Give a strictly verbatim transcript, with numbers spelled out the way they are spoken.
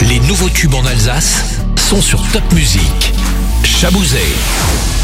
Les nouveaux tubes en Alsace sont sur Top Music. Chabouzet.